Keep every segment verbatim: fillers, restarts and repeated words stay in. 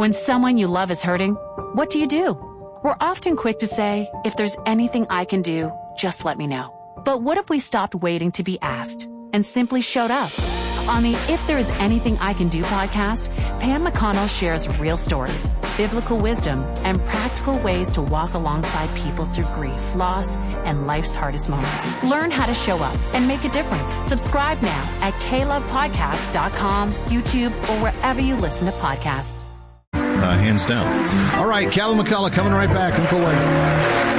When someone you love is hurting, what do you do? We're often quick to say, if there's anything I can do, just let me know. But what if we stopped waiting to be asked and simply showed up? On the If There Is Anything I Can Do podcast, Pam McConnell shares real stories, biblical wisdom, and practical ways to walk alongside people through grief, loss, and life's hardest moments. Learn how to show up and make a difference. Subscribe now at k love podcast dot com, YouTube, or wherever you listen to podcasts. Uh, hands down. All right, Calvin McCullough coming right back. Uncle Wayne.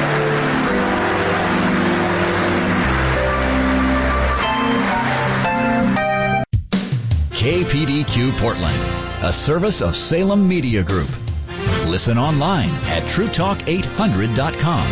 K P D Q Portland, a service of Salem Media Group. Listen online at true talk eight hundred dot com.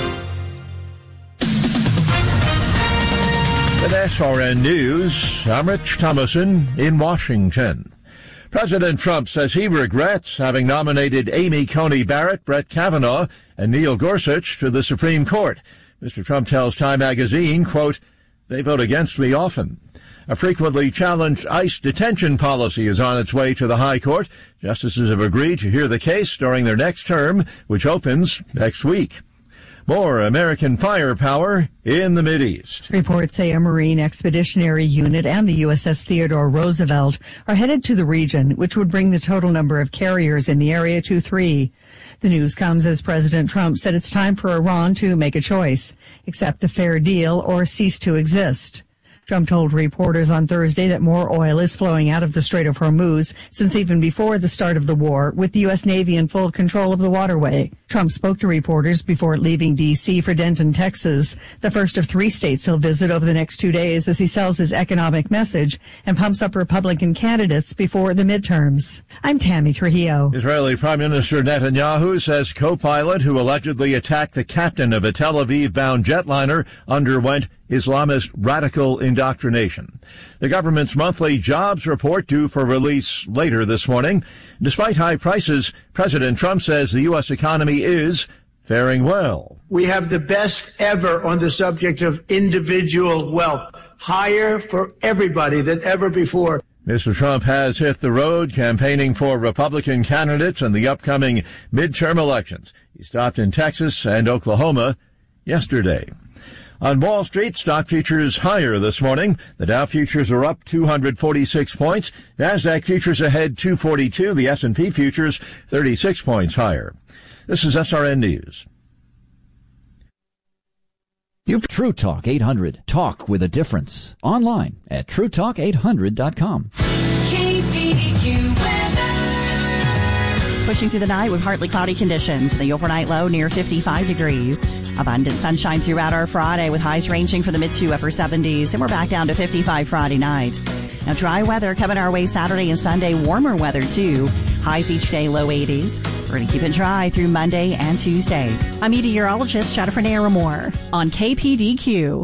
With S R N News, I'm Rich Thomason in Washington. President Trump says he regrets having nominated Amy Coney Barrett, Brett Kavanaugh, and Neil Gorsuch to the Supreme Court. Mister Trump tells Time magazine, quote, "They vote against me often." A frequently challenged ICE detention policy is on its way to the High Court. Justices have agreed to hear the case during their next term, which opens next week. More American firepower in the Mideast. Reports say a Marine Expeditionary Unit and the U S S Theodore Roosevelt are headed to the region, which would bring the total number of carriers in the area to three. The news comes as President Trump said it's time for Iran to make a choice, accept a fair deal or cease to exist. Trump told reporters on Thursday that more oil is flowing out of the Strait of Hormuz since even before the start of the war, with the U S Navy in full control of the waterway. Trump spoke to reporters before leaving D C for Denton, Texas, the first of three states he'll visit over the next two days as he sells his economic message and pumps up Republican candidates before the midterms. I'm Tammy Trujillo. Israeli Prime Minister Netanyahu says co-pilot who allegedly attacked the captain of a Tel Aviv-bound jetliner underwent Islamist radical indoctrination. The government's monthly jobs report due for release later this morning. Despite high prices, President Trump says the U S economy is faring well. We have the best ever on the subject of individual wealth, higher for everybody than ever before. Mister Trump has hit the road campaigning for Republican candidates in the upcoming midterm elections. He stopped in Texas and Oklahoma yesterday. On Wall Street, stock futures higher this morning. The Dow futures are up two hundred forty-six points. NASDAQ futures ahead two forty-two. The S and P futures thirty-six points higher. This is S R N News. You've True Talk eight hundred. Talk with a difference. Online at true talk eight hundred dot com. K P D Q weather. Pushing through the night with partly cloudy conditions. The overnight low near fifty-five degrees. Abundant sunshine throughout our Friday with highs ranging from the mid to upper seventies. And we're back down to fifty-five Friday night. Now dry weather coming our way Saturday and Sunday. Warmer weather too. Highs each day low eighties. We're going to keep it dry through Monday and Tuesday. I'm meteorologist Jennifer Naramore on K P D Q.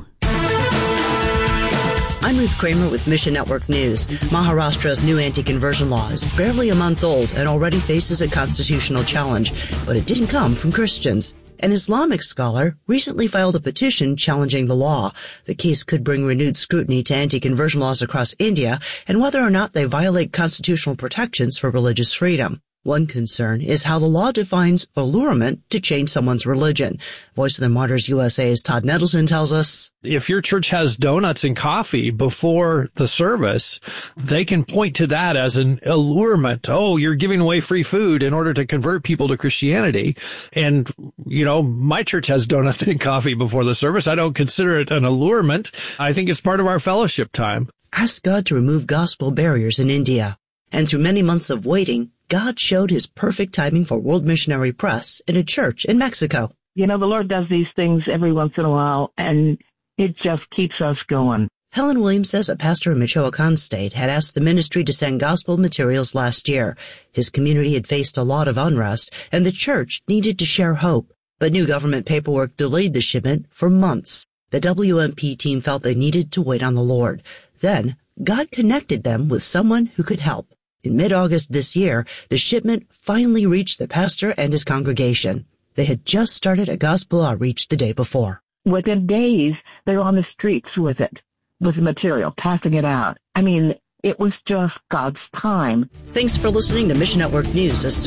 I'm Ruth Kramer with Mission Network News. Maharashtra's new anti-conversion law is barely a month old and already faces a constitutional challenge, but it didn't come from Christians. An Islamic scholar recently filed a petition challenging the law. The case could bring renewed scrutiny to anti-conversion laws across India and whether or not they violate constitutional protections for religious freedom. One concern is how the law defines allurement to change someone's religion. Voice of the Martyrs U S A's Todd Nettleton tells us, if your church has donuts and coffee before the service, they can point to that as an allurement. Oh, you're giving away free food in order to convert people to Christianity. And, you know, my church has donuts and coffee before the service. I don't consider it an allurement. I think it's part of our fellowship time. Ask God to remove gospel barriers in India. And through many months of waiting, God showed his perfect timing for World Missionary Press in a church in Mexico. You know, the Lord does these things every once in a while, and it just keeps us going. Helen Williams says a pastor in Michoacan State had asked the ministry to send gospel materials last year. His community had faced a lot of unrest, and the church needed to share hope. But new government paperwork delayed the shipment for months. The W M P team felt they needed to wait on the Lord. Then, God connected them with someone who could help. In mid-August this year, the shipment finally reached the pastor and his congregation. They had just started a gospel outreach the day before. Within days, they were on the streets with it, with the material, passing it out. I mean, it was just God's time. Thanks for listening to Mission Network News.